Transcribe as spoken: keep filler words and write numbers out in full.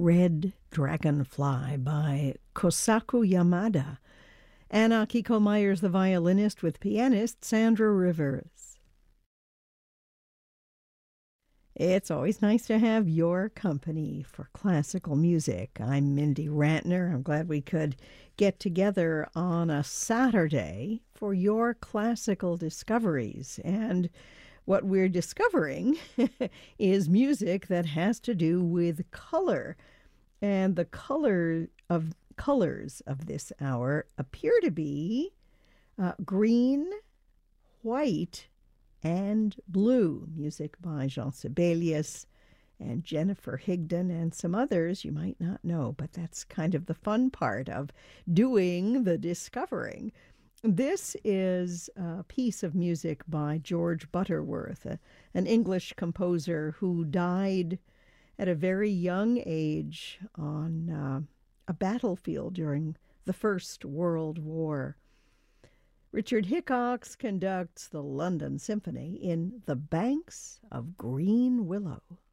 Red Dragonfly by Kosaku Yamada. Anna Kiko Myers, the violinist, with pianist Sandra Rivers. It's always nice to have your company for classical music. I'm Mindy Rantner. I'm glad we could get together on a Saturday for your classical discoveries. And what we're discovering is music that has to do with color. And the color of colors of this hour appear to be uh, green, white, and blue. Music by Jean Sibelius and Jennifer Higdon and some others you might not know, but that's kind of the fun part of doing the discovering. This is a piece of music by George Butterworth, a, an English composer who died at a very young age on uh, a battlefield during the First World War. Richard Hickox conducts the London Symphony in The Banks of Green Willow.